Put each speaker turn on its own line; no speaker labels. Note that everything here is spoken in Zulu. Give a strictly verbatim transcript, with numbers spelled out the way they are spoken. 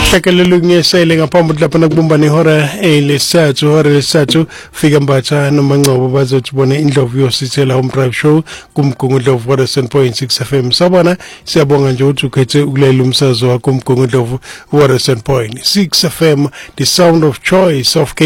Shakalelu ngesele ngaphambi lapha nakubumba nehora elesathu hora lesathu fika mbatha nomangcobo bazothi bona indlovu yosithela home drive show kumgungundlovu one oh seven point six F M. Sabona siyabonga nje ukuthi ukhethe ukulela umsazo wakho kumgungundlovu one oh seven point six F M, the sound of choice of